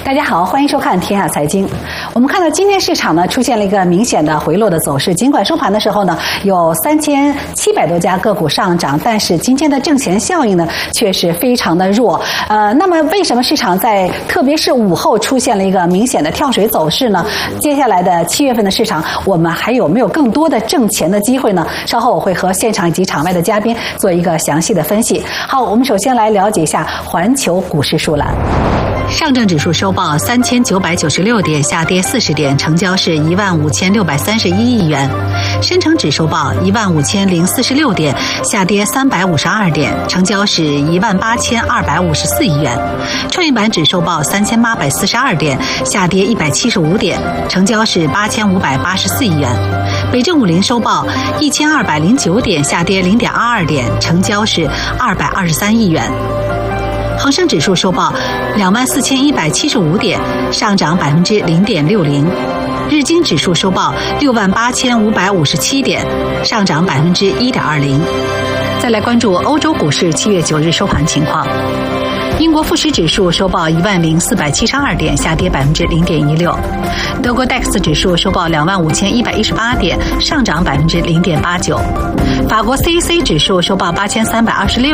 大家好，欢迎收看《天下财经》。我们看到今天市场呢出现了一个明显的回落的走势，尽管收盘的时候呢有3700多家个股上涨，但是今天的挣钱效应呢却是非常的弱。那么为什么市场在特别是午后出现了一个明显的跳水走势呢？接下来的7月份的市场，我们还有没有更多的挣钱的机会呢？稍后我会和现场以及场外的嘉宾做一个详细的分析。好，我们首先来了解一下环球股市数栏。 上证指数收报3996点，下跌40点，成交是15631亿元。深成指收报15046点，下跌352点，成交是18254亿元。创业板指收报3842点，下跌175点，成交是8584亿元。北证50收报1209点，下跌0.22点，成交是223亿元。恒生指数收报24175点，上涨0.60%。日经指数收报68557点，上涨1.20%。再来关注欧洲股市7月9日收盘情况。英国富时指数收报10472点，下跌0.16%。德国 DAX 指数收报25118点，上涨0.89%。法国 CAC 指数收报8326